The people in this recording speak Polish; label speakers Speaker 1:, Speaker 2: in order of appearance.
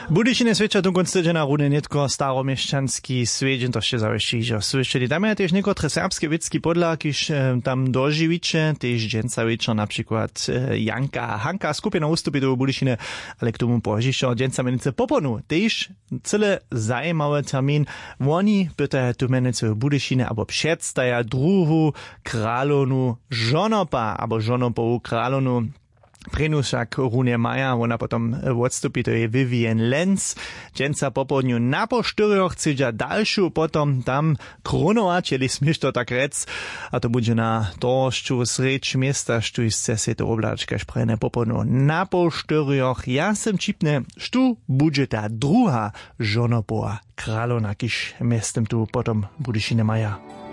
Speaker 1: Budyšine sveča tunkonc tydzena runy netko staromieszczanski svedźen to ще zawieści iżo słyszeli. Tam je też niekotre serbskie wiecki podla, kiż tam dożywicze, też dżęca wieczor, na przykład Janka, Hanka skupina ustupy do Budyšine, ale k tomu požišo dżęca menice Poponu. Też cyle zajímawy termin. Oni pytają tu menice Budyšine, abo przedstaja druhu kralonu żonopa, abo żonopovu kralonu. Prenušak Runie Maja, ona potom odstupí, to je Vivian Lenz. Dženca popodňu na po 4 chcedža dalšiu, potom tam krunować, jeli smieš to tak rec, a to bude na toršču sreč miesta, štu isce se to oblačka šprejne popodňu na po 4. Ja sem čipne, štu bude ta druga žonopova kralona, kiž mestem tu potom Budyšine Maja.